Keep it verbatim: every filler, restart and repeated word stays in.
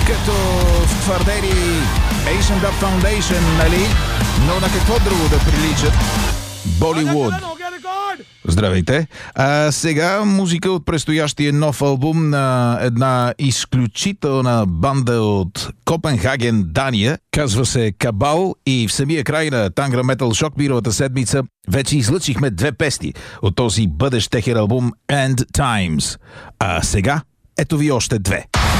като в твърдери Asian Dub Foundation, нали? Но на какво друго да приличат? Боливуд. Здравейте! А сега музика от предстоящия нов албум на една изключителна банда от Копенхаген, Дания. Казва се Кабал и в самия край на Тангра Метал Шок миналата седмица вече излъчихме две песни от този бъдещ техен албум End Times. А сега ето ви още две.